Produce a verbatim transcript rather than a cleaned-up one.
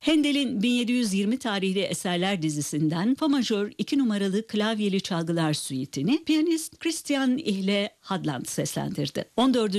Handel'in bin yedi yüz yirmi tarihli eserler dizisinden Fa majör iki numaralı klavyeli çalgılar suitini piyanist Christian Ihle Hadland seslendirdi. on dördüncü